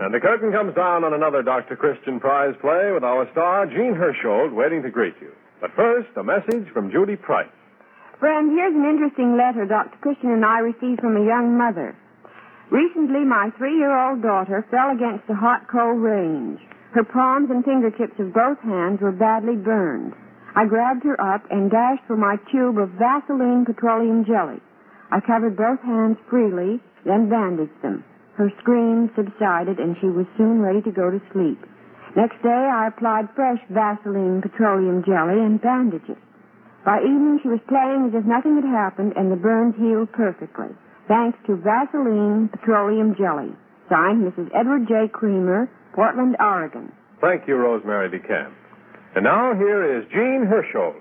And the curtain comes down on another Dr. Christian Prize play with our star, Jean Hersholt, waiting to greet you. But first, a message from Judy Price. Friend, here's an interesting letter Dr. Christian and I received from a young mother. Recently, my 3-year-old daughter fell against the hot, cold range. Her palms and fingertips of both hands were badly burned. I grabbed her up and dashed for my tube of Vaseline petroleum jelly. I covered both hands freely, then bandaged them. Her screams subsided, and she was soon ready to go to sleep. Next day, I applied fresh Vaseline petroleum jelly and bandages. By evening, she was playing as if nothing had happened, and the burns healed perfectly, thanks to Vaseline petroleum jelly. Signed, Mrs. Edward J. Creamer, Portland, Oregon. Thank you, Rosemary DeCamp. And now here is Jean Hersholt.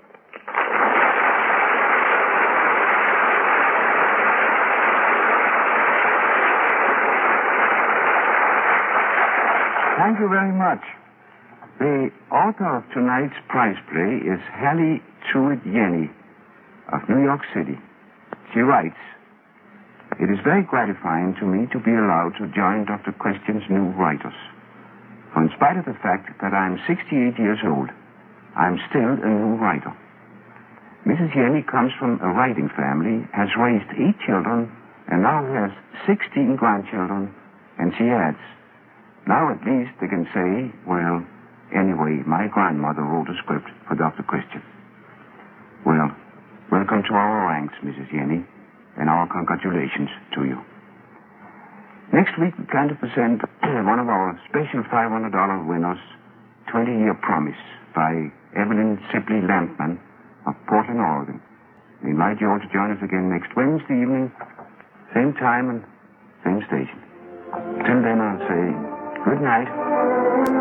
Thank you very much. The author of tonight's prize play is Hallie Truitt Yenny of New York City. She writes, "It is very gratifying to me to be allowed to join Dr. Christian's new writers. For in spite of the fact that I am 68 years old, I am still a new writer. Mrs. Yenny comes from a writing family, has raised 8 children, and now has 16 grandchildren, and she adds, now at least they can say, well, anyway, my grandmother wrote a script for Dr. Christian. Well, welcome to our ranks, Mrs. Yenny, and our congratulations to you. Next week, we plan to present one of our special $500 winners, 20-Year Promise, by Evelyn Sibley Lampman of Portland, Oregon. We invite you all to join us again next Wednesday evening, same time and same station. Till then, I'll say good night.